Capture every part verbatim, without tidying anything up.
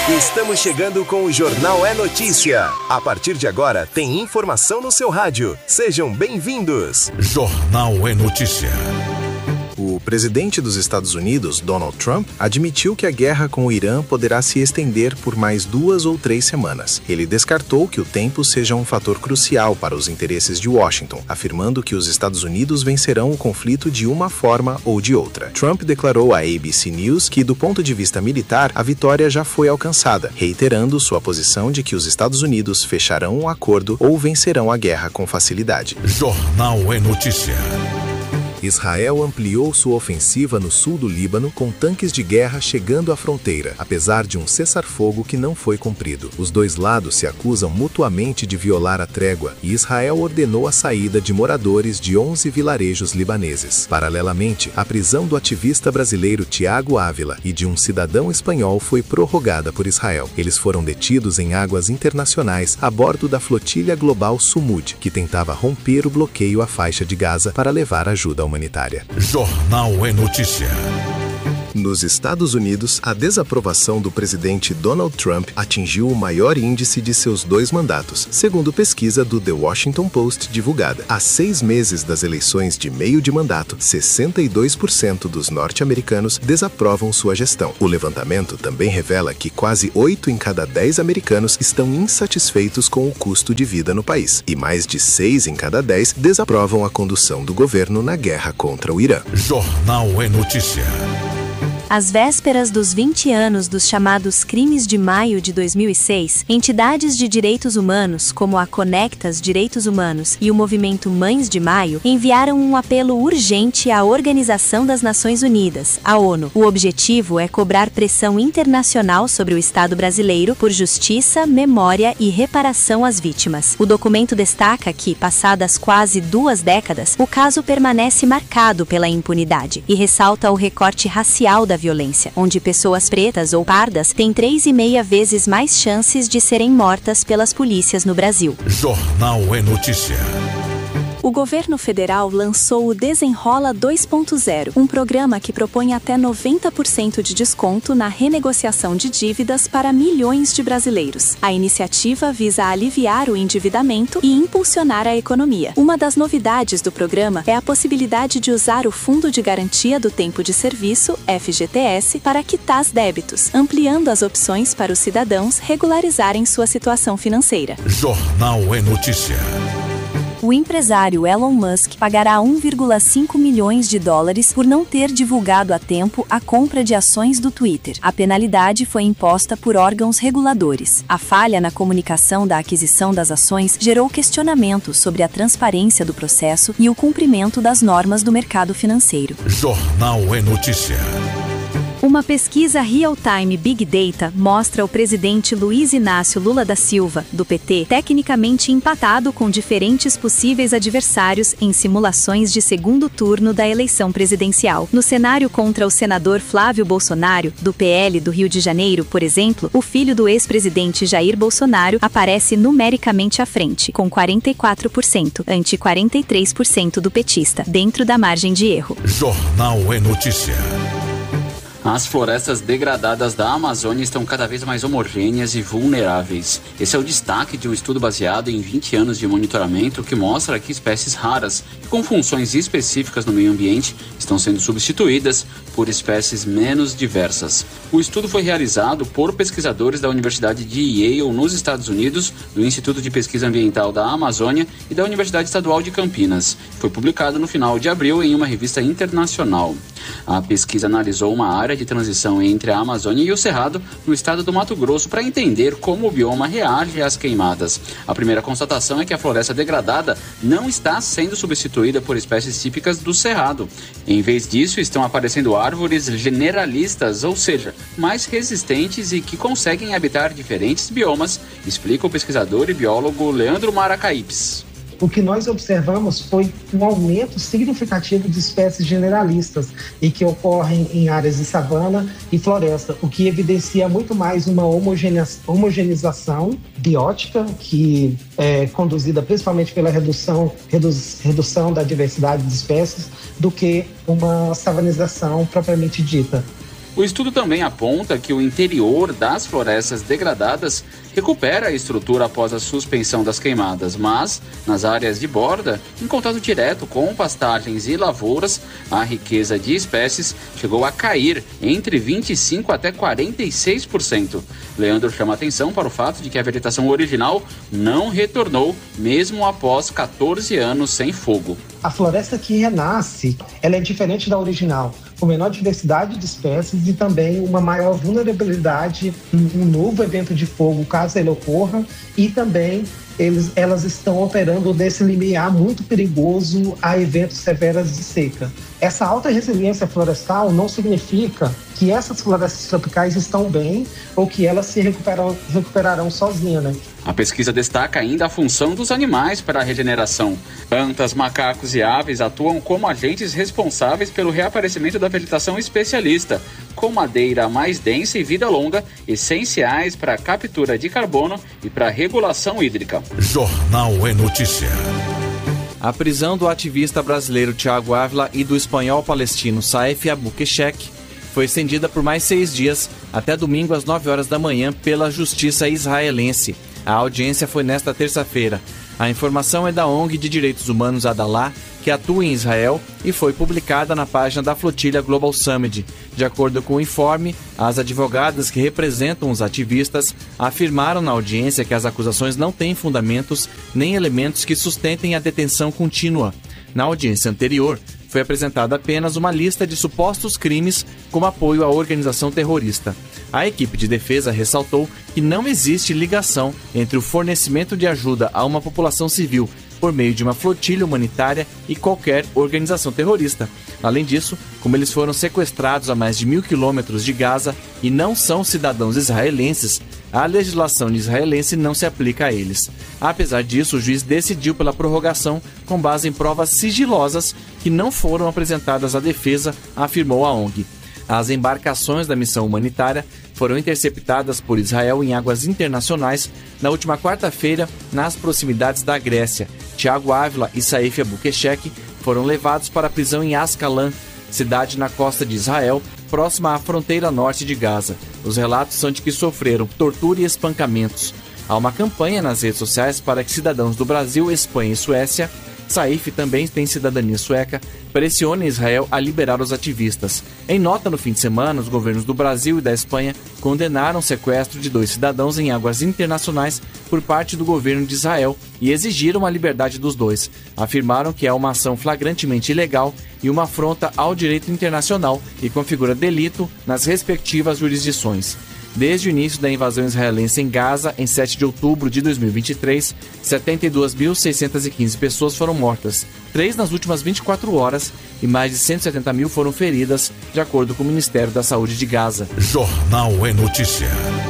Estamos chegando com o Jornal é Notícia. A partir de agora, tem informação no seu rádio. Sejam bem-vindos. Jornal é Notícia. O presidente dos Estados Unidos, Donald Trump, admitiu que a guerra com o Irã poderá se estender por mais duas ou três semanas. Ele descartou que o tempo seja um fator crucial para os interesses de Washington, afirmando que os Estados Unidos vencerão o conflito de uma forma ou de outra. Trump declarou à A B C News que, do ponto de vista militar, a vitória já foi alcançada, reiterando sua posição de que os Estados Unidos fecharão um acordo ou vencerão a guerra com facilidade. Jornal é Notícia. Israel ampliou sua ofensiva no sul do Líbano com tanques de guerra chegando à fronteira, apesar de um cessar-fogo que não foi cumprido. Os dois lados se acusam mutuamente de violar a trégua e Israel ordenou a saída de moradores de onze vilarejos libaneses. Paralelamente, a prisão do ativista brasileiro Tiago Ávila e de um cidadão espanhol foi prorrogada por Israel. Eles foram detidos em águas internacionais a bordo da flotilha global Sumud, que tentava romper o bloqueio à faixa de Gaza para levar ajuda humanitária. Jornal é Notícia. Nos Estados Unidos, a desaprovação do presidente Donald Trump atingiu o maior índice de seus dois mandatos, segundo pesquisa do The Washington Post divulgada. Há seis meses das eleições de meio de mandato, sessenta e dois por cento dos norte-americanos desaprovam sua gestão. O levantamento também revela que quase oito em cada dez americanos estão insatisfeitos com o custo de vida no país, e mais de seis em cada dez desaprovam a condução do governo na guerra contra o Irã. Jornal é Notícia. Às vésperas dos vinte anos dos chamados crimes de maio de dois mil e seis, entidades de direitos humanos, como a Conectas Direitos Humanos e o movimento Mães de Maio, enviaram um apelo urgente à Organização das Nações Unidas, a ONU. O objetivo é cobrar pressão internacional sobre o Estado brasileiro por justiça, memória e reparação às vítimas. O documento destaca que, passadas quase duas décadas, o caso permanece marcado pela impunidade e ressalta o recorte racial da violência, onde pessoas pretas ou pardas têm três e meia vezes mais chances de serem mortas pelas polícias no Brasil. Jornal é Notícia. O governo federal lançou o Desenrola dois ponto zero, um programa que propõe até noventa por cento de desconto na renegociação de dívidas para milhões de brasileiros. A iniciativa visa aliviar o endividamento e impulsionar a economia. Uma das novidades do programa é a possibilidade de usar o Fundo de Garantia do Tempo de Serviço, F G T S, para quitar os débitos, ampliando as opções para os cidadãos regularizarem sua situação financeira. Jornal é Notícia. O empresário Elon Musk pagará um vírgula cinco milhões de dólares por não ter divulgado a tempo a compra de ações do Twitter. A penalidade foi imposta por órgãos reguladores. A falha na comunicação da aquisição das ações gerou questionamentos sobre a transparência do processo e o cumprimento das normas do mercado financeiro. Jornal é Notícia. Uma pesquisa real-time Big Data mostra o presidente Luiz Inácio Lula da Silva, do P T, tecnicamente empatado com diferentes possíveis adversários em simulações de segundo turno da eleição presidencial. No cenário contra o senador Flávio Bolsonaro, do P L do Rio de Janeiro, por exemplo, o filho do ex-presidente Jair Bolsonaro aparece numericamente à frente, com quarenta e quatro por cento, ante quarenta e três por cento do petista, dentro da margem de erro. Jornal é Notícia. As florestas degradadas da Amazônia estão cada vez mais homogêneas e vulneráveis. Esse é o destaque de um estudo baseado em vinte anos de monitoramento que mostra que espécies raras e com funções específicas no meio ambiente estão sendo substituídas por espécies menos diversas. O estudo foi realizado por pesquisadores da Universidade de Yale, nos Estados Unidos, do Instituto de Pesquisa Ambiental da Amazônia e da Universidade Estadual de Campinas. Foi publicado no final de abril em uma revista internacional. A pesquisa analisou uma área de transição entre a Amazônia e o Cerrado, no estado do Mato Grosso, para entender como o bioma reage às queimadas. A primeira constatação é que a floresta degradada não está sendo substituída por espécies típicas do Cerrado. Em vez disso, estão aparecendo árvores generalistas, ou seja, mais resistentes e que conseguem habitar diferentes biomas, explica o pesquisador e biólogo Leandro Maracaípes. O que nós observamos foi um aumento significativo de espécies generalistas e que ocorrem em áreas de savana e floresta, o que evidencia muito mais uma homogeneização biótica que é conduzida principalmente pela redução, redu, redução da diversidade de espécies do que uma savanização propriamente dita. O estudo também aponta que o interior das florestas degradadas recupera a estrutura após a suspensão das queimadas, mas nas áreas de borda, em contato direto com pastagens e lavouras, a riqueza de espécies chegou a cair entre vinte e cinco por cento até quarenta e seis por cento. Leandro chama atenção para o fato de que a vegetação original não retornou, mesmo após catorze anos sem fogo. A floresta que renasce, ela é diferente da original, com menor diversidade de espécies e também uma maior vulnerabilidade a um novo evento de fogo, caso ele ocorra, e também eles, elas estão operando nesse limiar muito perigoso a eventos severos de seca. Essa alta resiliência florestal não significa que essas florestas tropicais estão bem ou que elas se recuperam, recuperarão sozinhas, né? A pesquisa destaca ainda a função dos animais para a regeneração. Antas, macacos e aves atuam como agentes responsáveis pelo reaparecimento da vegetação especialista, com madeira mais densa e vida longa, essenciais para a captura de carbono e para a regulação hídrica. Jornal é Notícia. A prisão do ativista brasileiro Thiago Ávila e do espanhol palestino Saif Abou-Keshek foi estendida por mais seis dias, até domingo às nove horas da manhã, pela justiça israelense. A audiência foi nesta terça-feira. A informação é da O N G de Direitos Humanos Adalá, que atua em Israel, e foi publicada na página da flotilha Global Summit. De acordo com o informe, as advogadas que representam os ativistas afirmaram na audiência que as acusações não têm fundamentos nem elementos que sustentem a detenção contínua. Na audiência anterior, foi apresentada apenas uma lista de supostos crimes como apoio à organização terrorista. A equipe de defesa ressaltou que não existe ligação entre o fornecimento de ajuda a uma população civil por meio de uma flotilha humanitária e qualquer organização terrorista. Além disso, como eles foram sequestrados a mais de mil quilômetros de Gaza e não são cidadãos israelenses, a legislação israelense não se aplica a eles. Apesar disso, o juiz decidiu pela prorrogação com base em provas sigilosas que não foram apresentadas à defesa, afirmou a O N G. As embarcações da missão humanitária foram interceptadas por Israel em águas internacionais na última quarta-feira, nas proximidades da Grécia. Thiago Ávila e Saif Abou-Keshek foram levados para a prisão em Ascalon, cidade na costa de Israel, próxima à fronteira norte de Gaza. Os relatos são de que sofreram tortura e espancamentos. Há uma campanha nas redes sociais para que cidadãos do Brasil, Espanha e Suécia, Saif também tem cidadania sueca, pressionem Israel a liberar os ativistas. Em nota no fim de semana, os governos do Brasil e da Espanha condenaram o sequestro de dois cidadãos em águas internacionais por parte do governo de Israel e exigiram a liberdade dos dois. Afirmaram que é uma ação flagrantemente ilegal e uma afronta ao direito internacional e configura delito nas respectivas jurisdições. Desde o início da invasão israelense em Gaza, em sete de outubro de dois mil e vinte e três, setenta e duas mil seiscentas e quinze pessoas foram mortas, três nas últimas vinte e quatro horas, e mais de cento e setenta mil foram feridas, de acordo com o Ministério da Saúde de Gaza. Jornal é Notícia.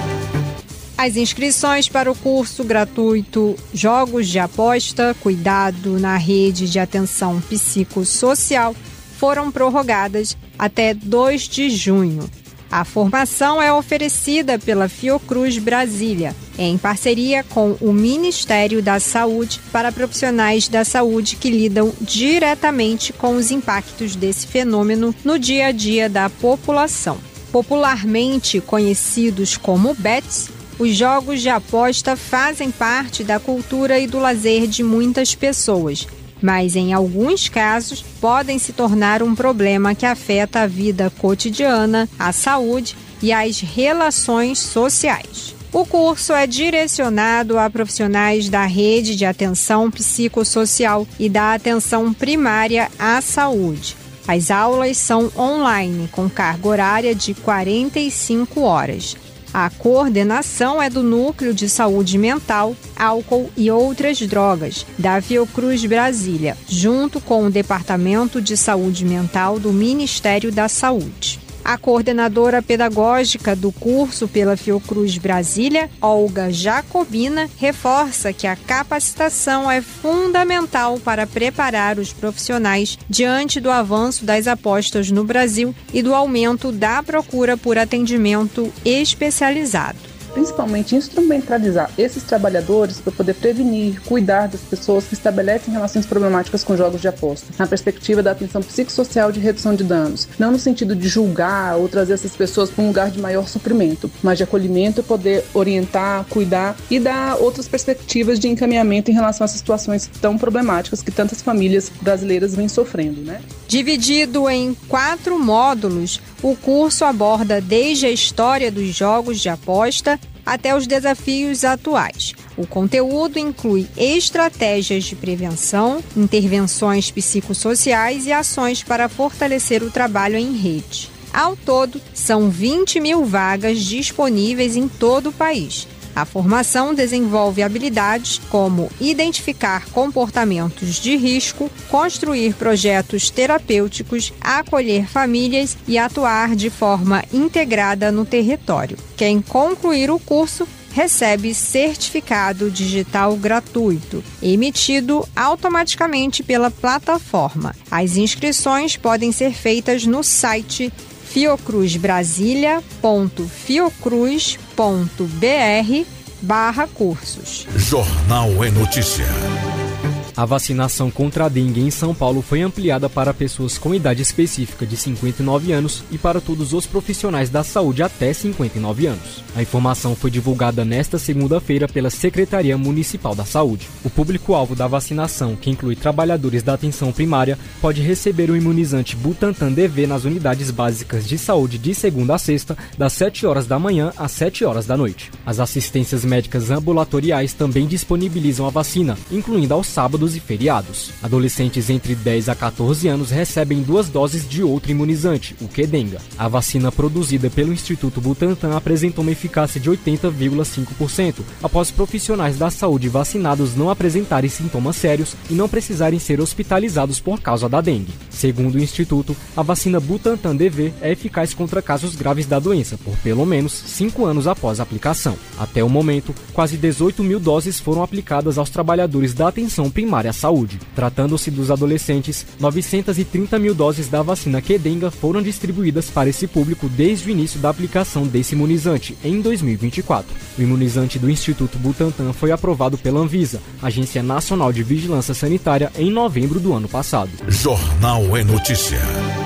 As inscrições para o curso gratuito Jogos de Aposta, Cuidado na Rede de Atenção Psicossocial foram prorrogadas até dois de junho. A formação é oferecida pela Fiocruz Brasília, em parceria com o Ministério da Saúde, para profissionais da saúde que lidam diretamente com os impactos desse fenômeno no dia a dia da população. Popularmente conhecidos como bets, os jogos de aposta fazem parte da cultura e do lazer de muitas pessoas, mas em alguns casos podem se tornar um problema que afeta a vida cotidiana, a saúde e as relações sociais. O curso é direcionado a profissionais da rede de atenção psicossocial e da atenção primária à saúde. As aulas são online, com carga horária de quarenta e cinco horas. A coordenação é do Núcleo de Saúde Mental, Álcool e Outras Drogas, da Fiocruz Brasília, junto com o Departamento de Saúde Mental do Ministério da Saúde. A coordenadora pedagógica do curso pela Fiocruz Brasília, Olga Jacobina, reforça que a capacitação é fundamental para preparar os profissionais diante do avanço das apostas no Brasil e do aumento da procura por atendimento especializado. principalmente instrumentalizar esses trabalhadores para poder prevenir, cuidar das pessoas que estabelecem relações problemáticas com jogos de aposta, na perspectiva da atenção psicossocial de redução de danos, não no sentido de julgar ou trazer essas pessoas para um lugar de maior sofrimento, mas de acolhimento e poder orientar, cuidar e dar outras perspectivas de encaminhamento em relação a essas situações tão problemáticas que tantas famílias brasileiras vêm sofrendo, né? Dividido em quatro módulos, o curso aborda desde a história dos jogos de aposta até os desafios atuais. O conteúdo inclui estratégias de prevenção, intervenções psicossociais e ações para fortalecer o trabalho em rede. Ao todo, são vinte mil vagas disponíveis em todo o país. A formação desenvolve habilidades como identificar comportamentos de risco, construir projetos terapêuticos, acolher famílias e atuar de forma integrada no território. Quem concluir o curso recebe certificado digital gratuito, emitido automaticamente pela plataforma. As inscrições podem ser feitas no site fiocruzbrasilia ponto fiocruz ponto br barra cursos. Jornal é Notícia. A vacinação contra a dengue em São Paulo foi ampliada para pessoas com idade específica de cinquenta e nove anos e para todos os profissionais da saúde até cinquenta e nove anos. A informação foi divulgada nesta segunda-feira pela Secretaria Municipal da Saúde. O público-alvo da vacinação, que inclui trabalhadores da atenção primária, pode receber o imunizante Butantan D V nas unidades básicas de saúde de segunda a sexta, das sete horas da manhã às sete horas da noite. As assistências médicas ambulatoriais também disponibilizam a vacina, incluindo aos sábados e feriados. Adolescentes entre dez a quatorze anos recebem duas doses de outro imunizante, o Qdenga. A vacina produzida pelo Instituto Butantan apresentou uma eficácia de oitenta vírgula cinco por cento, após profissionais da saúde vacinados não apresentarem sintomas sérios e não precisarem ser hospitalizados por causa da dengue. Segundo o Instituto, a vacina Butantan D V é eficaz contra casos graves da doença por pelo menos cinco anos após a aplicação. Até o momento, quase dezoito mil doses foram aplicadas aos trabalhadores da atenção primária à saúde. Tratando-se dos adolescentes, novecentas e trinta mil doses da vacina Qdenga foram distribuídas para esse público desde o início da aplicação desse imunizante, em dois mil e vinte e quatro. O imunizante do Instituto Butantan foi aprovado pela Anvisa, Agência Nacional de Vigilância Sanitária, em novembro do ano passado. Jornal é Notícia.